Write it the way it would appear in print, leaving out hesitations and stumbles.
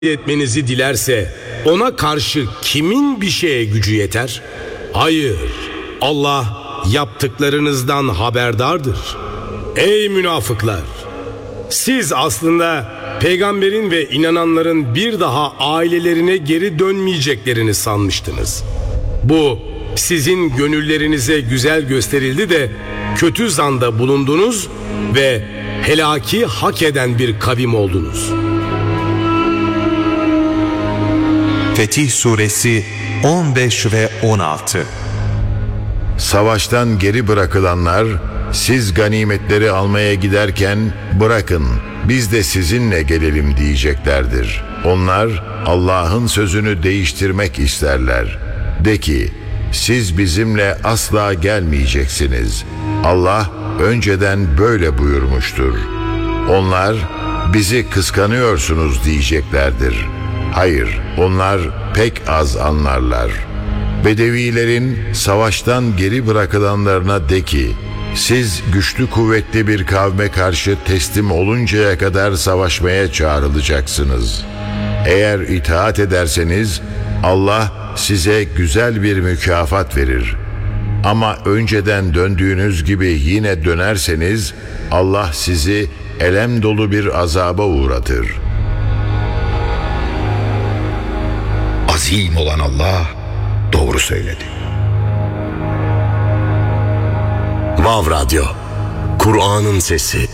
etmenizi dilerse ona karşı kimin bir şeye gücü yeter? Hayır, Allah yaptıklarınızdan haberdardır. Ey münafıklar! Siz aslında peygamberin ve inananların bir daha ailelerine geri dönmeyeceklerini sanmıştınız. Bu sizin gönüllerinize güzel gösterildi de kötü zanda bulundunuz ve helaki hak eden bir kavim oldunuz. Fetih Suresi 15 ve 16. Savaştan geri bırakılanlar, siz ganimetleri almaya giderken bırakın biz de sizinle gelelim diyeceklerdir. Onlar Allah'ın sözünü değiştirmek isterler. De ki siz bizimle asla gelmeyeceksiniz. Allah önceden böyle buyurmuştur. Onlar bizi kıskanıyorsunuz diyeceklerdir. Hayır, onlar pek az anlarlar. Bedevilerin savaştan geri bırakılanlarına de ki, siz güçlü kuvvetli bir kavme karşı teslim oluncaya kadar savaşmaya çağrılacaksınız. Eğer itaat ederseniz Allah size güzel bir mükafat verir. Ama önceden döndüğünüz gibi yine dönerseniz Allah sizi elem dolu bir azaba uğratır. Azim olan Allah doğru söyledi. Vav Radyo, Kur'an'ın sesi.